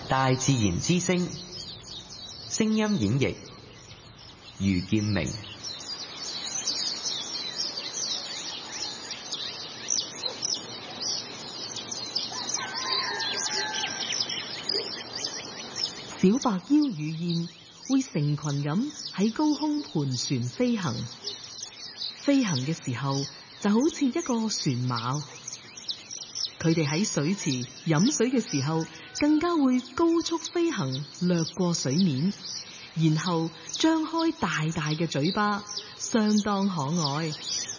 大自然之聲，聲音演繹余劍明。 小白腰乳燕會成群咁喺高空盤旋飛行，飛行嘅時候就好似一個船鰾。佢哋喺水池飲水嘅時候，更加會高速飛行掠過水面，然後張開大大嘅嘴巴，相當可愛。